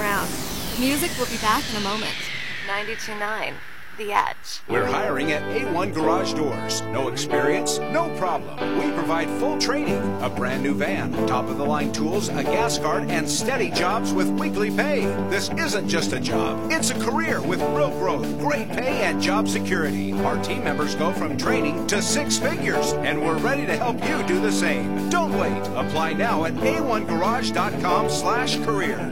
around. The music will be back in a moment. 92.9, The Edge. We're hiring at A1 Garage Doors. No experience? No problem. We provide full training, a brand new van, top-of-the-line tools, a gas card, and steady jobs with weekly pay. This isn't just a job. It's a career with real growth, great pay, and job security. Our team members go from training to 6 figures, and we're ready to help you do the same. Don't wait. Apply now at a1garage.com/careers.